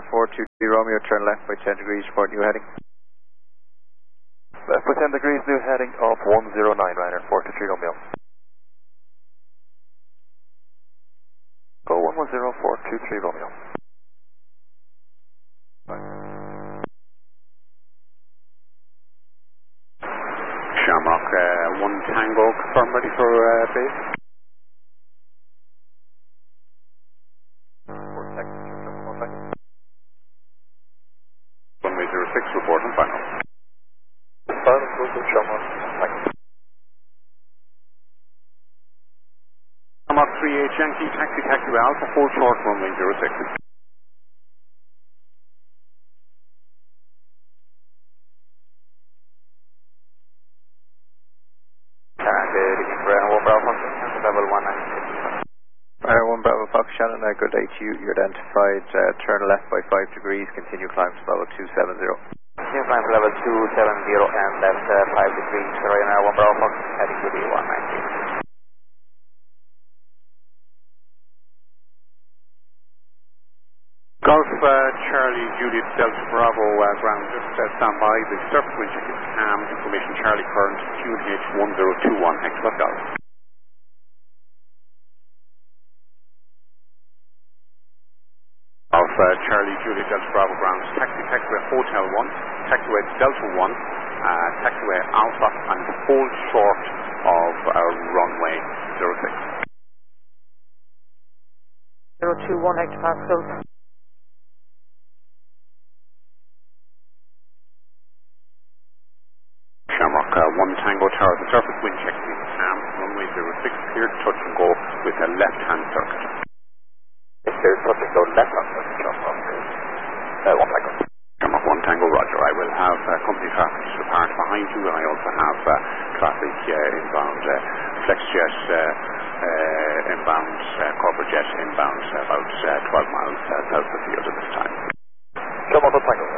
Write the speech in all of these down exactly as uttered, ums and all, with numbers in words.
four two three Romeo, turn left by ten degrees, report new heading. Left by ten degrees, new heading of one zero nine, Ryanair four two three Romeo. Go one one zero four two three Romeo. Shamrock uh, one Tango, confirm ready for uh, base. Four seconds, just one second. Runway zero six, report on final. Final close to Shamrock. Thank you. Shamrock three eight Yankee, taxi taxi Alpha, hold short, runway zero six. Level one nine six. Ryanair one Bravo Fox, Shannon, now good H U, you're identified, uh, turn left by five degrees, continue climb to level two seven zero. Continue climb to level two seven zero and left uh, five degrees, Ryanair one Bravo Fox, heading to the one nine six. Golf uh, Charlie Juliet Delta Bravo uh, ground, just uh, stand by, the surface wind check is calm, information Charlie current Q H one zero two one, hexagon Golf. Of uh, Charlie Juliet Delta Bravo grounds, taxi taxiway Hotel one, taxiway Delta one, uh, taxiway Alpha and hold short of uh, runway zero six. zero two one hectopascals. Shamrock uh, one Tango Tower, the surface wind check is calm, runway zero six, clear to touch and go with a left hand circuit. If there's touch and go left hand circuit, Shamrock uh, one Tango. Shamrock one Tango, Roger. I will have uh, company traffic to depart behind you, and I also have uh, traffic uh, inbound, uh, FlexJet uh, uh, inbound, uh, corporate jet inbound, uh, about uh, twelve miles uh, south of the field at this time. Shamrock one Tango.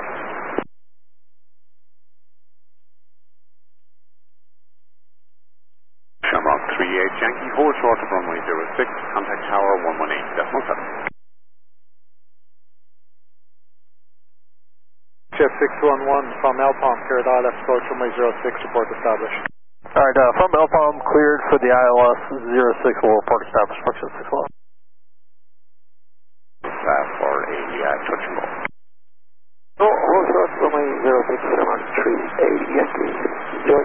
Shamrock three eight Yankee, hold short of runway zero six, contact tower one one eight decimal seven. Jet six one one from Alpalm, cleared I L S approach runway zero six, report established. Alright, uh, from Alpalm, cleared for the I L S zero six, will report established, function six one. Uh, for a uh, touch and go. No, hold short runway zero six, Shamrock three eight Yankee, enjoy.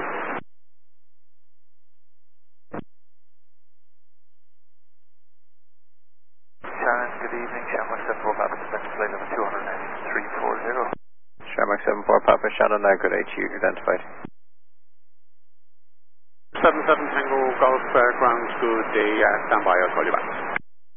Good evening, Shamrock seven four Papa, defensive flight number two nine three four zero. Shamrock seven four Papa, Shannon, now good H U, you're identified. seven seven Tango Golf uh, ground, good day, uh, stand by, I'll call you back.